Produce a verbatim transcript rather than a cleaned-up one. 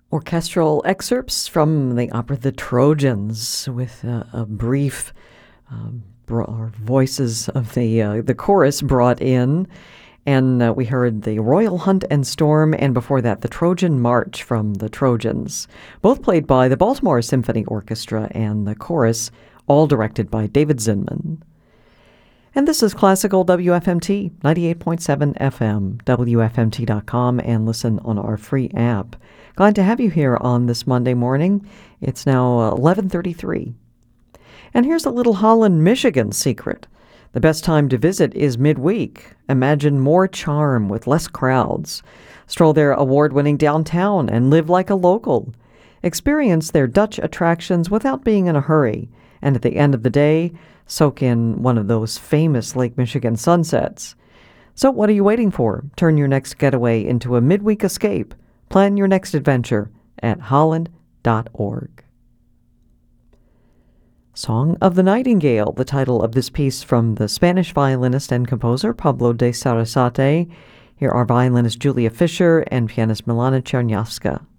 Orchestral excerpts from the opera The Trojans with uh, a brief um, bro- voices of the uh, the chorus brought in. And uh, we heard the Royal Hunt and Storm, and before that, the Trojan March from the Trojans, both played by the Baltimore Symphony Orchestra, and the chorus, all directed by David Zinman. And this is Classical W F M T, ninety-eight point seven F M, W F M T dot com, and listen on our free app. Glad to have you here on this Monday morning. It's now eleven thirty-three. And here's a little Holland, Michigan secret. The best time to visit is midweek. Imagine more charm with less crowds. Stroll their award-winning downtown and live like a local. Experience their Dutch attractions without being in a hurry. And at the end of the day, soak in one of those famous Lake Michigan sunsets. So what are you waiting for? Turn your next getaway into a midweek escape. Plan your next adventure at holland dot org. Song of the Nightingale, the title of this piece from the Spanish violinist and composer Pablo de Sarasate. Here are violinist Julia Fischer and pianist Milana Czerniawska.